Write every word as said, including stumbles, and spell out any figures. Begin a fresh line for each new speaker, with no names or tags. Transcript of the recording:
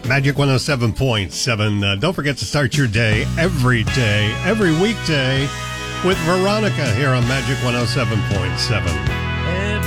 Magic one oh seven point seven. Uh, don't forget to start your day every day, every weekday with Veronica here on Magic one oh seven point seven.